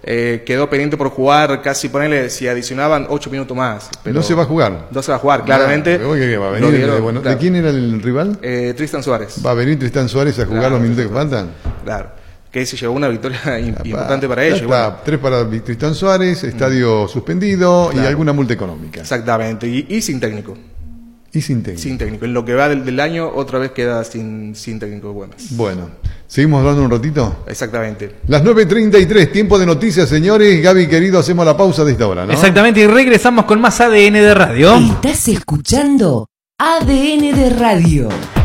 quedó pendiente por jugar, casi ponerle, si adicionaban 8 minutos más. Pero no se va a jugar. No se va a jugar, claramente. Va a venir, claro. ¿De quién era el rival? Tristan Suárez. Va a venir Tristan Suárez a jugar los minutos que faltan. Claro. Que se llevó una victoria importante para ellos. Bueno. 3 para Tristan Suárez, estadio suspendido y alguna multa económica. Exactamente, y sin técnico. Y sin técnico. Sin técnico. En lo que va del año, otra vez queda sin técnico. Bueno, ¿seguimos hablando un ratito? Exactamente. Las 9:33, tiempo de noticias, señores. Gaby, querido, hacemos la pausa de esta hora, ¿no? Exactamente, y regresamos con más ADN de Radio. Estás escuchando ADN de Radio.